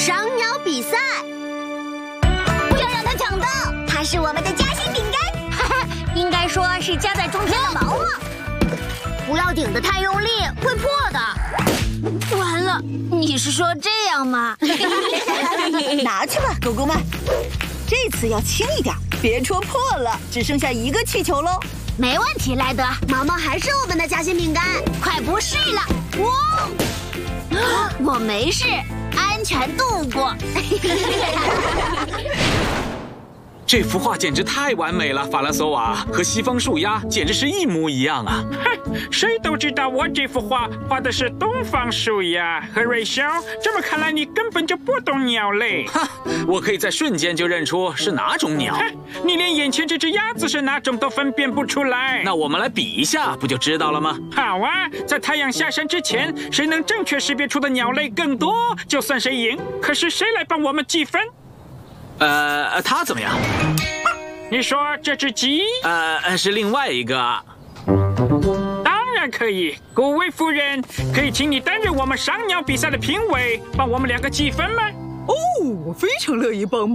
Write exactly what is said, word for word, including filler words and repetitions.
赏鸟比赛。 不要让它抢到，它是我们的夹心饼干。哈哈，应该说是夹在中间的毛毛。 不要顶得太用力，会破的。 完了，你是说这样吗？ 拿去吧，狗狗们。这次要轻一点，别戳破了。只剩下一个气球喽。 没问题，莱德。 毛毛还是我们的夹心饼干。 快不是了，我我没事，安全度过。 这幅画简直太完美了，法兰索瓦，和西方树鸭简直是一模一样啊！ 哼，谁都知道我这幅画画的是东方树鸭和瑞秋，这么看来你根本就不懂鸟类。 哈，我可以在瞬间就认出是哪种鸟。 哼，你连眼前这只鸭子是哪种都分辨不出来。 那我们来比一下，不就知道了吗？ 好啊，在太阳下山之前，谁能正确识别出的鸟类更多，就算谁赢。可是谁来帮我们计分？ 呃，他怎么样？ 你说这只鸡？ 呃，是另外一个。 当然可以，古威夫人，可以请你担任我们赏鸟比赛的评委，帮我们两个计分吗？ 哦，我非常乐意帮忙。